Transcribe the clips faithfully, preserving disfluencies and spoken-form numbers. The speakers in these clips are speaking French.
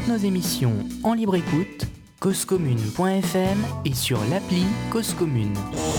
toutes nos émissions en libre écoute, causecommune point f m et sur l'appli Cause Commune.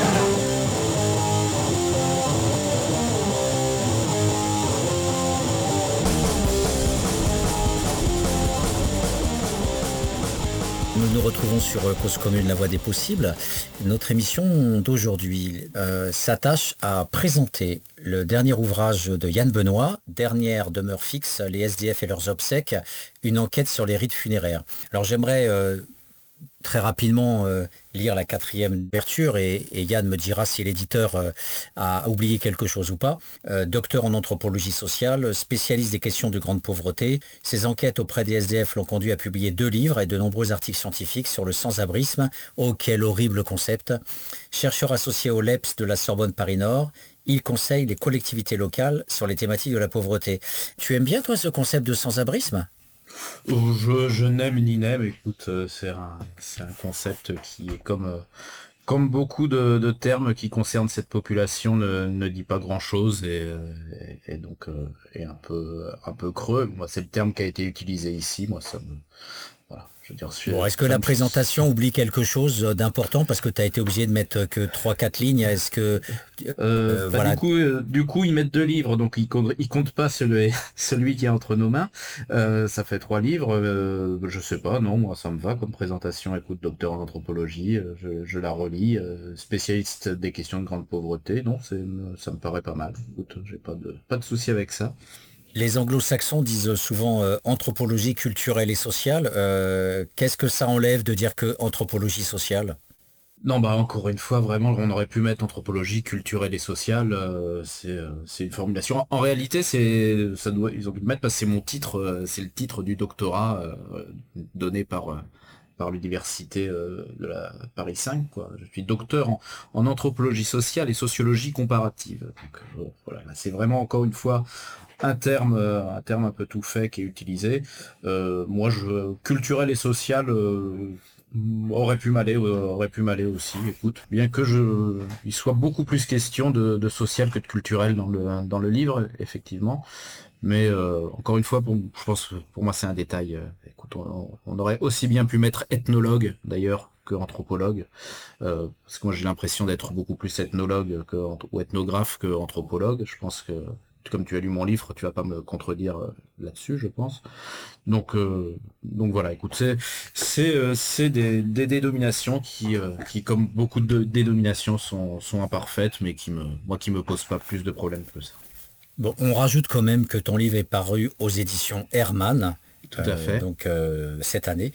Nous nous retrouvons sur Cause Commune, la voie des possibles. Notre émission d'aujourd'hui euh, s'attache à présenter le dernier ouvrage de Yann Benoît, Dernière demeure fixe, les S D F et leurs obsèques, une enquête sur les rites funéraires. Alors j'aimerais euh, très rapidement euh, lire la quatrième ouverture et, et Yann me dira si l'éditeur euh, a oublié quelque chose ou pas. Euh, docteur en anthropologie sociale, spécialiste des questions de grande pauvreté, ses enquêtes auprès des S D F l'ont conduit à publier deux livres et de nombreux articles scientifiques sur le sans-abrisme. Oh, quel horrible concept. Chercheur associé au L E P S de la Sorbonne Paris-Nord, il conseille les collectivités locales sur les thématiques de la pauvreté. Tu aimes bien, toi, ce concept de sans-abrisme ? Je, je n'aime ni n'aime, écoute, euh, c'est un, c'est un concept qui est comme, euh, comme beaucoup de, de termes qui concernent cette population ne, ne dit pas grand chose et, euh, et, et donc euh, est un peu, un peu creux. Moi, c'est le terme qui a été utilisé ici, moi ça me... Voilà, je veux dire, je, Bon, est-ce que ça la me- présentation oublie quelque chose d'important parce que tu as été obligé de mettre que trois quatre lignes? Est-ce que... Euh, euh, bah du voilà. coup, euh, du coup, ils mettent deux livres, donc ils comptent, ils comptent pas celui, celui qui est entre nos mains. Euh, ça fait trois livres. Euh, je sais pas, non, moi ça me va comme présentation. Écoute, docteur en anthropologie, euh, je, je la relis. Euh, spécialiste des questions de grande pauvreté, non, c'est, ça me paraît pas mal. Écoute, j'ai pas de, pas de souci avec ça. Les anglo-saxons disent souvent euh, anthropologie culturelle et sociale. Euh, qu'est-ce que ça enlève de dire que anthropologie sociale? Non, bah encore une fois, vraiment, on aurait pu mettre anthropologie culturelle et sociale. Euh, c'est, euh, c'est une formulation. En, en réalité, c'est, ça doit, ils ont dû le mettre parce que c'est mon titre, euh, c'est le titre du doctorat euh, donné par euh, par l'université euh, de la Paris cinq, quoi. Je suis docteur en, en anthropologie sociale et sociologie comparative. Donc euh, voilà, là, c'est vraiment encore une fois un terme, euh, un terme un peu tout fait qui est utilisé. Euh, moi, je culturel et social. Euh, Aurait pu m'aller, euh, aurait pu m'aller aussi. Écoute, bien que je, il soit beaucoup plus question de, de social que de culturel dans le dans le livre, effectivement. Mais euh, encore une fois, pour, je pense, que pour moi, c'est un détail. Euh, écoute, on, on aurait aussi bien pu mettre ethnologue d'ailleurs que anthropologue, euh, parce que moi j'ai l'impression d'être beaucoup plus ethnologue que, ou ethnographe que anthropologue. Je pense que comme tu as lu mon livre, tu vas pas me contredire euh, là-dessus, je pense. Donc, euh, donc voilà, écoute, c'est c'est euh, c'est des, des dénominations qui euh, qui comme beaucoup de dénominations sont sont imparfaites, mais qui me moi qui me posent pas plus de problèmes que ça. Bon, on rajoute quand même que ton livre est paru aux éditions Hermann, Tout à euh, fait. donc euh, cette année.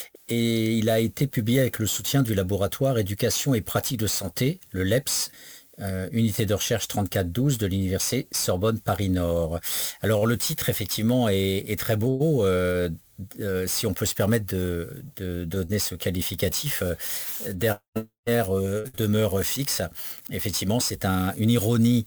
Et il a été publié avec le soutien du laboratoire éducation et pratique de santé, le L E P S, euh, unité de recherche trente-quatre douze de l'université Sorbonne Paris-Nord. Alors le titre effectivement est, est très beau, euh, euh, si on peut se permettre de, de donner ce qualificatif, euh, dernière euh, demeure fixe. Effectivement, c'est un, une ironie,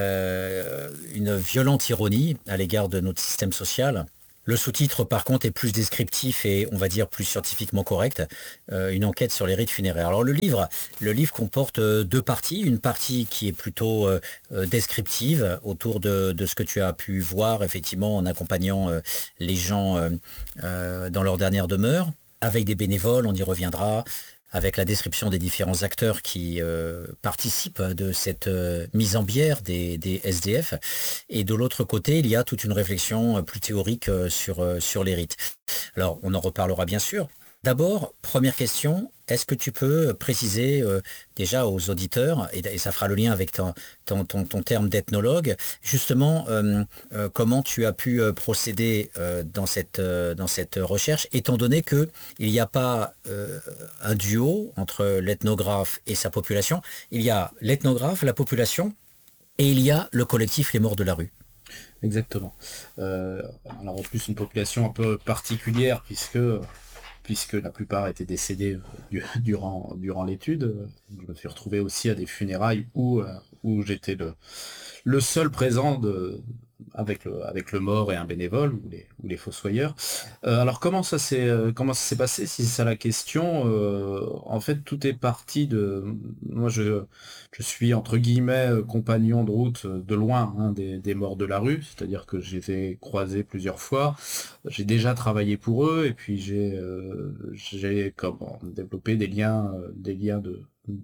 euh, une violente ironie à l'égard de notre système social. Le sous-titre, par contre, est plus descriptif et, on va dire, plus scientifiquement correct. Euh, une enquête sur les rites funéraires. Alors, le livre, le livre comporte euh, deux parties. Une partie qui est plutôt euh, euh, descriptive autour de, de ce que tu as pu voir, effectivement, en accompagnant euh, les gens euh, euh, dans leur dernière demeure, avec des bénévoles, on y reviendra, avec la description des différents acteurs qui euh, participent de cette euh, mise en bière des, des S D F. Et de l'autre côté, il y a toute une réflexion euh, plus théorique euh, sur, euh, sur les rites. Alors, on en reparlera bien sûr. D'abord, première question, est-ce que tu peux préciser euh, déjà aux auditeurs, et, et ça fera le lien avec ton, ton, ton, ton terme d'ethnologue, justement euh, euh, comment tu as pu euh, procéder euh, dans, cette, euh, dans cette recherche, étant donné qu'il n'y a pas euh, un duo entre l'ethnographe et sa population, il y a l'ethnographe, la population, et il y a le collectif Les Morts de la rue. Exactement. Euh, alors en plus une population un peu particulière puisque puisque la plupart étaient décédés euh, du- durant durant l'étude. Je me suis retrouvé aussi à des funérailles où euh, où j'étais le le seul présent de avec le, avec le mort et un bénévole ou les, ou les fossoyeurs. Euh, alors comment ça s'est euh, comment ça s'est passé, si c'est ça la question? Euh, en fait, tout est parti de moi. Je je suis entre guillemets euh, compagnon de route euh, de loin, hein, des, des morts de la rue, c'est-à-dire que je les ai croisés plusieurs fois. J'ai déjà travaillé pour eux et puis j'ai euh, j'ai comment développé des liens euh, des liens de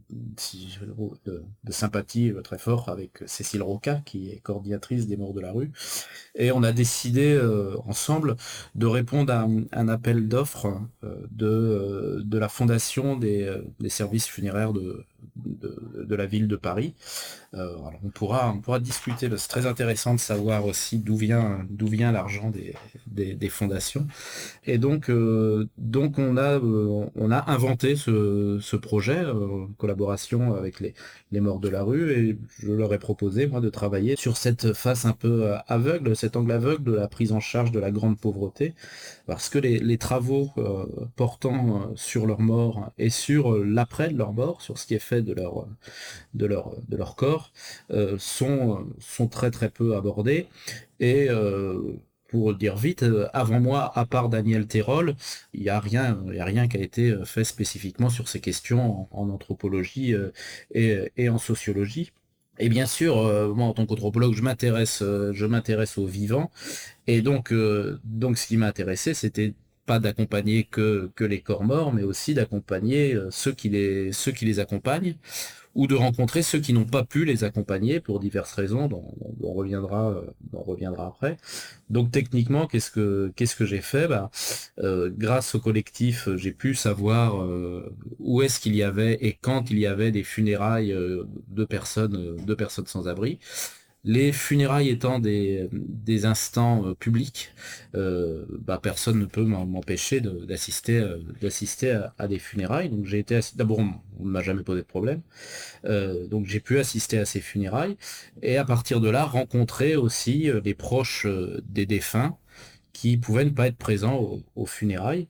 si de, de sympathie euh, très fort avec Cécile Roca, qui est coordinatrice des morts de la rue. Et on a décidé euh, ensemble de répondre à un, un appel d'offres euh, de, euh, de la fondation des, euh, des services funéraires de, de, de la ville de Paris. Euh, alors on pourra, on pourra discuter, c'est très intéressant de savoir aussi d'où vient, d'où vient l'argent des, des, des fondations. Et donc, euh, donc on a, euh, on a inventé ce, ce projet euh, en collaboration avec les, les morts de la rue, et je leur ai proposé moi de travailler sur cette face un peu euh, aveugle, cet angle aveugle de la prise en charge de la grande pauvreté, parce que les, les travaux euh, portant euh, sur leur mort et sur euh, l'après de leur mort, sur ce qui est fait de leur de leur de leur corps, euh, sont sont très très peu abordés. Et euh, pour dire vite, euh, avant moi, à part Daniel Terol, il n'y a rien, il y a rien qui a été fait spécifiquement sur ces questions en, en anthropologie euh, et, et en sociologie. Et bien sûr, euh, moi en tant qu'anthropologue, je m'intéresse, euh, je m'intéresse aux vivants. Et donc, euh, donc ce qui m'a intéressé, c'était pas d'accompagner que, que les corps morts, mais aussi d'accompagner euh, ceux qui les, ceux qui les accompagnent, ou de rencontrer ceux qui n'ont pas pu les accompagner pour diverses raisons, dont, dont on reviendra, euh, dont on reviendra après. Donc techniquement, qu'est-ce que qu'est-ce que j'ai fait? Bah, euh, grâce au collectif, j'ai pu savoir euh, où est-ce qu'il y avait et quand il y avait des funérailles euh, de personnes, euh, de personnes sans abri. Les funérailles étant des, des instants euh, publics, euh, bah, personne ne peut m'en- m'empêcher de- d'assister euh, d'assister à, à des funérailles. Donc j'ai été assi- d'abord, on on ne m'a jamais posé de problème. Euh, donc j'ai pu assister à ces funérailles et à partir de là rencontrer aussi euh, les proches euh, des défunts qui pouvaient ne pas être présents au- aux funérailles,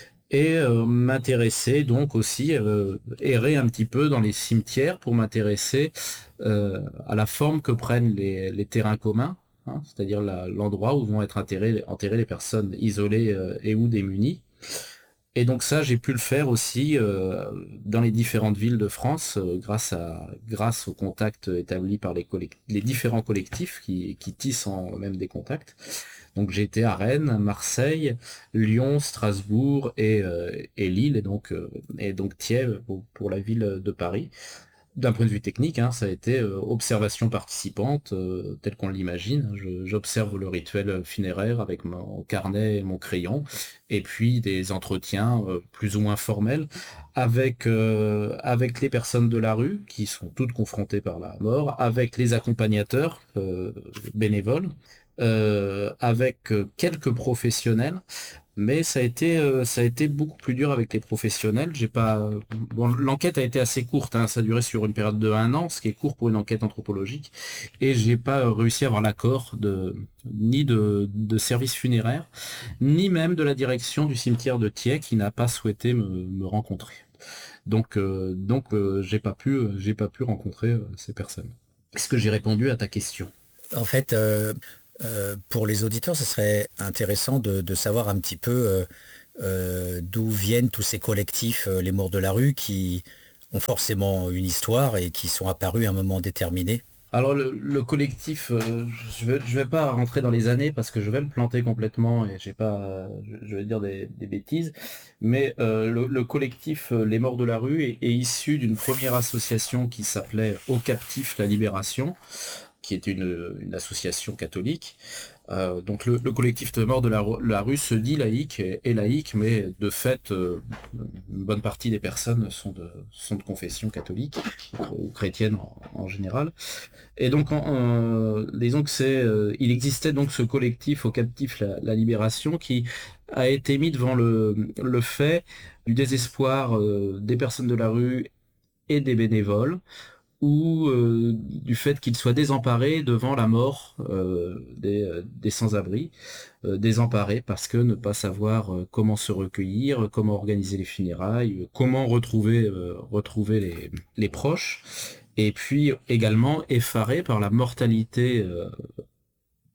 et euh, m'intéresser donc aussi, euh, errer un petit peu dans les cimetières pour m'intéresser euh, à la forme que prennent les, les terrains communs, hein, c'est-à-dire la- l'endroit où vont être enterrées, enterrées les personnes isolées euh, et ou démunies. Et donc ça, j'ai pu le faire aussi euh, dans les différentes villes de France, euh, grâce à grâce aux contacts établis par les, collect- les différents collectifs qui, qui tissent en eux-mêmes des contacts. Donc j'ai été à Rennes, Marseille, Lyon, Strasbourg et, euh, et Lille, et donc, euh, et donc Thiers pour, pour la ville de Paris. D'un point de vue technique, hein, ça a été euh, observation participante, euh, telle qu'on l'imagine. Je- J'observe le rituel funéraire avec mon carnet et mon crayon, et puis des entretiens euh, plus ou moins formels avec, euh, avec les personnes de la rue, qui sont toutes confrontées par la mort, avec les accompagnateurs euh, bénévoles, euh, avec euh, quelques professionnels. Mais ça a été, euh, ça a été beaucoup plus dur avec les professionnels. J'ai pas, bon, l'enquête a été assez courte, hein, ça a duré sur une période de un an, ce qui est court pour une enquête anthropologique, et j'ai pas réussi à avoir l'accord de ni de, de service funéraire, ni même de la direction du cimetière de Thiers, qui n'a pas souhaité me, me rencontrer. Donc, euh, donc, euh, j'ai pas pu, euh, j'ai pas pu rencontrer euh, ces personnes. Est-ce que j'ai répondu à ta question? En fait, euh, euh, pour les auditeurs, ce serait intéressant de, de savoir un petit peu euh, euh, d'où viennent tous ces collectifs, euh, les morts de la rue, qui ont forcément une histoire et qui sont apparus à un moment déterminé. Alors le, le collectif, euh, je vais, je vais pas rentrer dans les années parce que je vais me planter complètement et j'ai pas, euh, je, je vais dire des, des bêtises, mais euh, le, le collectif euh, Les Morts de la Rue est, est issu d'une première association qui s'appelait Au Captif la Libération, qui est une, une association catholique. Euh, donc le, le collectif de mort de la, la rue se dit laïque et, et laïque, mais de fait, euh, une bonne partie des personnes sont de, sont de confession catholique ou chrétienne en, en général. Et donc, en, en- disons que c'est, euh, il existait donc ce collectif Au Captif la, la Libération, qui a été mis devant le, le fait du désespoir euh, des personnes de la rue et des bénévoles, ou euh, du fait qu'ils soient désemparés devant la mort euh, des, euh, des sans-abri, euh, désemparés parce que ne pas savoir euh, comment se recueillir, comment organiser les funérailles, euh, comment retrouver, euh, retrouver les, les proches, et puis également effarés par la mortalité euh,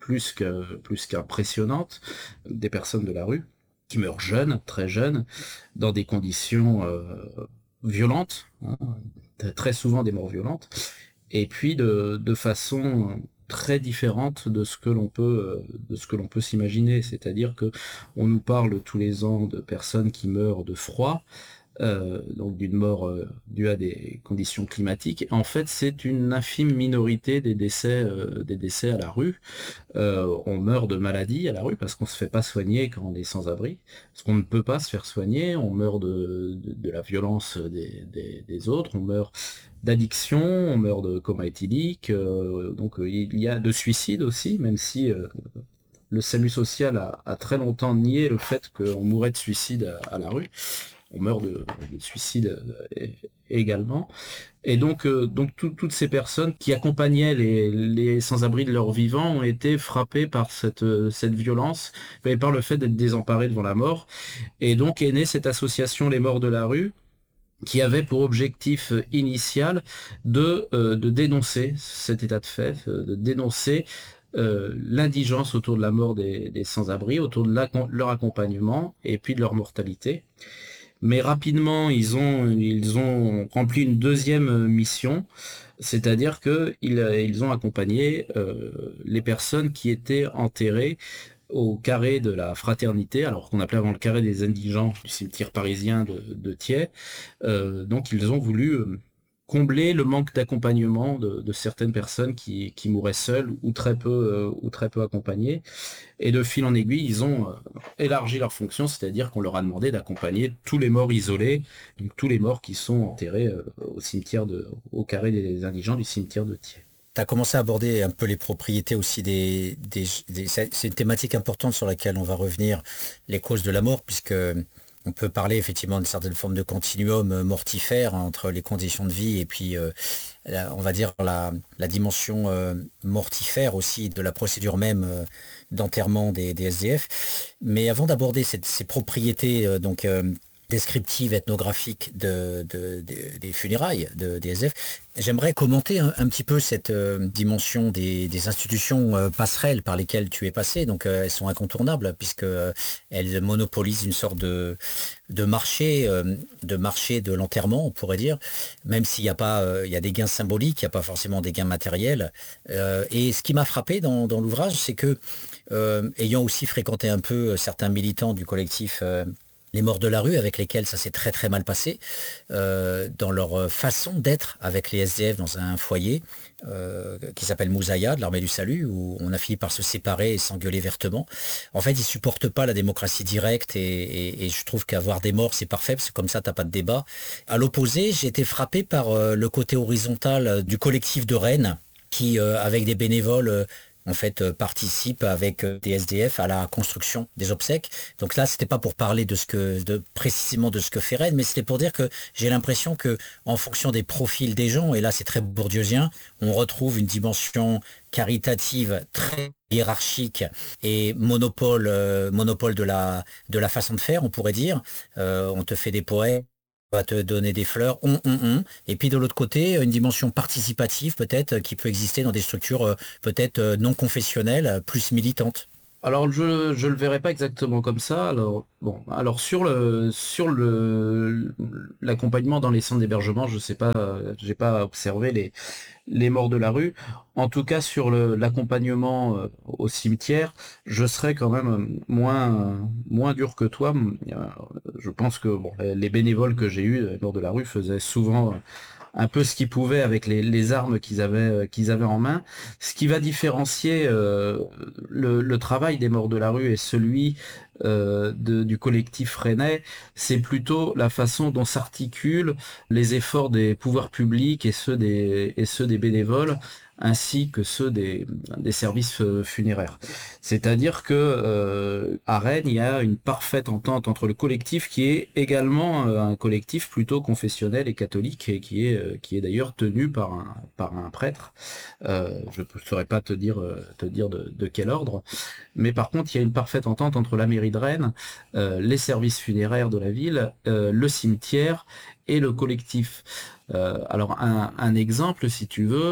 plus que plus qu'impressionnante, des personnes de la rue qui meurent jeunes, très jeunes, dans des conditions euh, violentes, hein, très souvent des morts violentes, et puis de, de façon très différente de ce que l'on peut de ce que l'on peut s'imaginer, c'est-à-dire que on nous parle tous les ans de personnes qui meurent de froid, euh, donc d'une mort euh, due à des conditions climatiques. En fait, c'est une infime minorité des décès euh, des décès à la rue. Euh, on meurt de maladie à la rue parce qu'on se fait pas soigner quand on est sans-abri, parce qu'on ne peut pas se faire soigner, on meurt de, de, de la violence des, des, des autres, on meurt d'addiction, on meurt de coma éthylique, euh, donc euh, il y a de suicide aussi, même si euh, le SAMU social a, a très longtemps nié le fait qu'on mourrait de suicide à, à la rue. On meurt de, de suicide euh, également. Et donc, euh, donc tout, toutes ces personnes qui accompagnaient les, les sans-abri de leur vivant ont été frappées par cette, cette violence, et par le fait d'être désemparées devant la mort. Et donc est née cette association Les Morts de la Rue, qui avait pour objectif initial de, euh, de dénoncer cet état de fait, euh, de dénoncer euh, l'indigence autour de la mort des, des sans-abri, autour de la, leur accompagnement et puis de leur mortalité. Mais rapidement, ils ont, ils ont rempli une deuxième mission, c'est-à-dire qu'ils ils ont accompagné euh, les personnes qui étaient enterrées au carré de la Fraternité, alors qu'on appelait avant le carré des indigents du cimetière parisien de, de Thiers. Euh, donc ils ont voulu euh, combler le manque d'accompagnement de, de certaines personnes qui, qui mouraient seules ou très peu euh, ou très peu accompagnées. Et de fil en aiguille, ils ont euh, élargi leur fonction, c'est-à-dire qu'on leur a demandé d'accompagner tous les morts isolés, donc tous les morts qui sont enterrés euh, au cimetière de, au carré des indigents du cimetière de Thiers. Tu as commencé à aborder un peu les propriétés aussi des, des, des... C'est une thématique importante sur laquelle on va revenir, les causes de la mort, puisque on peut parler effectivement d'une certaine forme de continuum mortifère entre les conditions de vie et puis, euh, la, on va dire, la, la dimension euh, mortifère aussi de la procédure même euh, d'enterrement des, des S D F. Mais avant d'aborder cette, ces propriétés euh, donc euh, descriptives, ethnographiques de, de, de, des funérailles de, des S D F, j'aimerais commenter un, un petit peu cette euh, dimension des, des institutions euh, passerelles par lesquelles tu es passé. Donc euh, elles sont incontournables puisque euh, elles monopolisent une sorte de, de marché, euh, de marché de l'enterrement, on pourrait dire, même s'il n'y a pas, euh, il y a des gains symboliques, il n'y a pas forcément des gains matériels. Euh, et ce qui m'a frappé dans, dans l'ouvrage, c'est que euh, ayant aussi fréquenté un peu certains militants du collectif euh, Les Morts de la Rue, avec lesquels ça s'est très très mal passé, euh, dans leur façon d'être avec les S D F dans un foyer euh, qui s'appelle Moussaïa, de l'Armée du Salut, où on a fini par se séparer et s'engueuler vertement. En fait, ils supportent pas la démocratie directe et, et, et je trouve qu'avoir des morts, c'est parfait, parce que comme ça, t'as pas de débat. À l'opposé, j'ai été frappé par euh, le côté horizontal du collectif de Rennes, qui, euh, avec des bénévoles, euh, en fait, euh, participe avec euh, des S D F à la construction des obsèques. Donc là, c'était pas pour parler de ce que, de, précisément de ce que fait Rennes, mais c'était pour dire que j'ai l'impression que, en fonction des profils des gens, et là c'est très bourdieusien, on retrouve une dimension caritative très hiérarchique et monopole, euh, monopole de la, de la façon de faire, on pourrait dire. Euh, on te fait des poèmes, on va te donner des fleurs, on, on, on. Et puis de l'autre côté, une dimension participative peut-être qui peut exister dans des structures euh, peut-être euh, non confessionnelles, plus militantes. Alors je je le verrai pas exactement comme ça. Alors bon, alors sur le sur le l'accompagnement dans les centres d'hébergement, je sais pas, euh, j'ai pas observé les les morts de la rue. En tout cas sur le l'accompagnement euh, au cimetière, je serais quand même euh, moins euh, moins dur que toi. Euh, Je pense que bon, les les bénévoles que j'ai eus, les morts de la rue, faisaient souvent euh, un peu ce qu'ils pouvaient avec les, les armes qu'ils avaient, euh, qu'ils avaient en main. Ce qui va différencier euh, le, le travail des morts de la rue et celui euh, de- du collectif rennais, c'est plutôt la façon dont s'articulent les efforts des pouvoirs publics et ceux des, et ceux des bénévoles, ainsi que ceux des, des services euh, funéraires. C'est-à-dire que euh, à Rennes, il y a une parfaite entente entre le collectif, qui est également euh, un collectif plutôt confessionnel et catholique, et qui est euh, qui est d'ailleurs tenu par un par un prêtre. Euh, je ne saurais pas te dire euh, te dire de, de quel ordre, mais par contre, il y a une parfaite entente entre la mairie de Rennes, euh, les services funéraires de la ville, euh, le cimetière et le collectif. Euh, alors un, un exemple, si tu veux.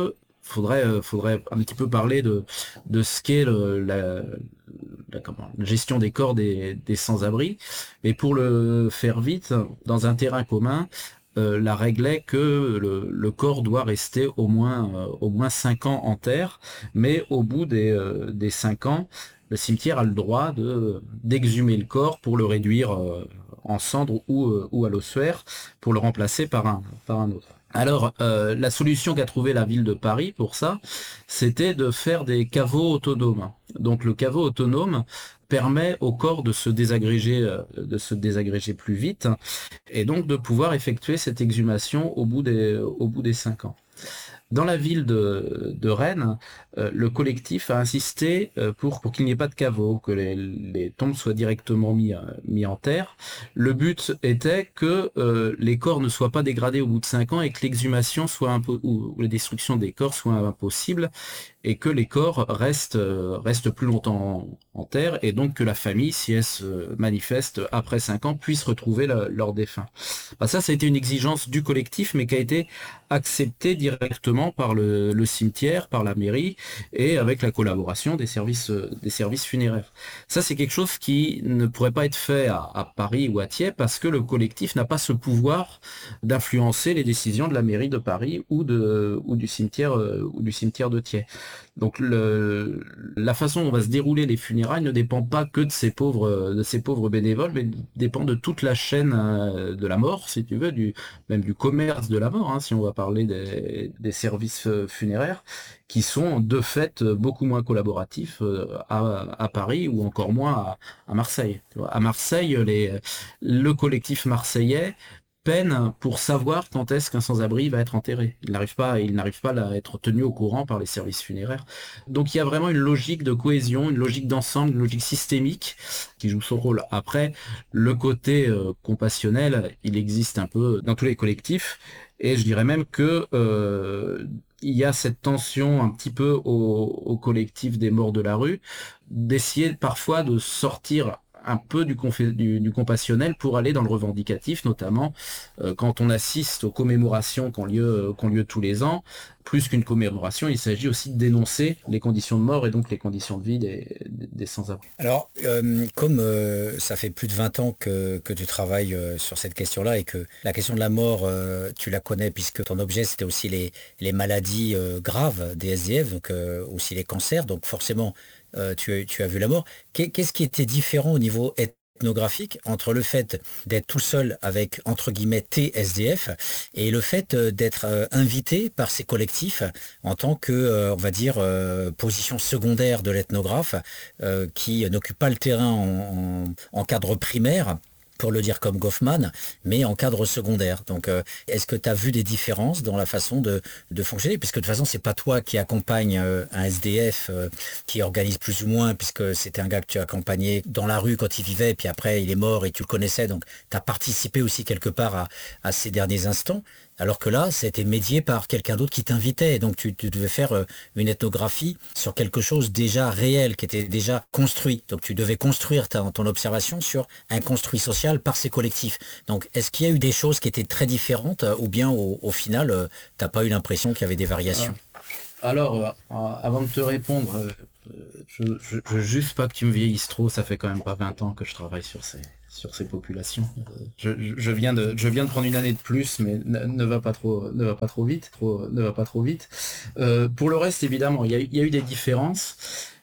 faudrait, euh, faudrait un petit peu parler de, de ce qu'est le, la, la, comment, la gestion des corps des, des sans-abri. Et pour le faire vite, dans un terrain commun, euh, la règle est que le, le corps doit rester au moins, euh, au moins cinq ans en terre, mais au bout des, euh, des cinq ans, le cimetière a le droit de d'exhumer le corps pour le réduire euh, en cendres ou, euh, ou à l'ossuaire, pour le remplacer par un, par un autre. Alors, euh, la solution qu'a trouvée la ville de Paris pour ça, c'était de faire des caveaux autonomes. Donc, le caveau autonome permet au corps de se désagréger, euh, de se désagréger plus vite, et donc de pouvoir effectuer cette exhumation au bout des, au bout des cinq ans. Dans la ville de, de Rennes, euh, le collectif a insisté euh, pour, pour qu'il n'y ait pas de caveau, que les, les tombes soient directement mis, euh, mis en terre. Le but était que euh, les corps ne soient pas dégradés au bout de cinq ans et que l'exhumation soit impo- ou, ou la destruction des corps soit impossible, et que les corps restent, euh, restent plus longtemps en, en terre, et donc que la famille, si elle se manifeste après cinq ans, puisse retrouver la- leur défunt. Bah ça, ça a été une exigence du collectif, mais qui a été acceptée directement par le, le cimetière, par la mairie, et avec la collaboration des services, euh, des services funéraires. Ça, c'est quelque chose qui ne pourrait pas être fait à, à Paris ou à Thiers, parce que le collectif n'a pas ce pouvoir d'influencer les décisions de la mairie de Paris ou, de, ou, du, cimetière, euh, ou du cimetière de Thiers. Donc le, la façon dont on va se dérouler les funérailles ne dépend pas que de ces pauvres, de ces pauvres bénévoles, mais dépend de toute la chaîne euh, de la mort, si tu veux, du, même du commerce de la mort, hein, si on va parler des, des services euh, funéraires, qui sont de fait beaucoup moins collaboratifs euh, à, à Paris ou encore moins à, à Marseille. Tu vois. À Marseille, les, le collectif marseillais peine pour savoir quand est-ce qu'un sans-abri va être enterré. Il n'arrive pas, il n'arrive pas à être tenu au courant par les services funéraires. Donc il y a vraiment une logique de cohésion, une logique d'ensemble, une logique systémique qui joue son rôle. Après, le côté euh, compassionnel, il existe un peu dans tous les collectifs, et je dirais même que euh, il y a cette tension un petit peu au, au collectif des morts de la rue, d'essayer parfois de sortir un peu du, confé- du, du compassionnel pour aller dans le revendicatif, notamment euh, quand on assiste aux commémorations qui ont lieu, qui ont lieu tous les ans. Plus qu'une commémoration, il s'agit aussi de dénoncer les conditions de mort et donc les conditions de vie des, des, des sans-abri. Alors, euh, comme euh, ça fait plus de vingt ans que, que tu travailles euh, sur cette question-là et que la question de la mort, euh, tu la connais puisque ton objet, c'était aussi les, les maladies euh, graves des S D F, donc euh, aussi les cancers, donc forcément, euh, tu, as- tu as vu la mort. Qu'est- Qu'est-ce qui était différent au niveau ethnographique entre le fait d'être tout seul avec, entre guillemets, tes S D F et le fait euh, d'être euh, invité par ces collectifs en tant que, euh, on va dire, euh, position secondaire de l'ethnographe euh, qui n'occupe pas le terrain en, en- en cadre primaire, pour le dire comme Goffman, mais en cadre secondaire. Donc, euh, est-ce que tu as vu des différences dans la façon de, de fonctionner? Puisque de toute façon, c'est pas toi qui accompagne euh, un S D F euh, qui organise plus ou moins, puisque c'était un gars que tu as accompagné dans la rue quand il vivait, puis après il est mort et tu le connaissais, donc tu as participé aussi quelque part à, à ces derniers instants. Alors que là, ça a été médié par quelqu'un d'autre qui t'invitait. Et donc, tu, tu devais faire euh, une ethnographie sur quelque chose déjà réel, qui était déjà construit. Donc, tu devais construire ta- ton observation sur un construit social par ces collectifs. Donc, est-ce qu'il y a eu des choses qui étaient très différentes euh, ou bien au, au final, euh, t'as pas eu l'impression qu'il y avait des variations? Alors, euh, avant de te répondre, euh, je, je, je veux juste pas que tu me vieillisses trop, ça fait quand même pas vingt ans que je travaille sur ces, sur ces populations. Euh, Je, je- je viens de, je viens de prendre une année de plus, mais ne, ne va pas trop, ne va pas trop vite, trop, ne va pas trop vite. Euh, pour le reste, évidemment, il y a, eu- il y a eu des différences.